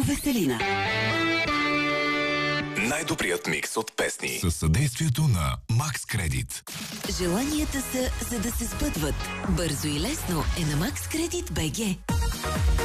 Веселина. Най-добрият микс от песни със съдействието на Max Credit. Желанията са, за да се сбъдват. Бързо и лесно е на Max Credit BG.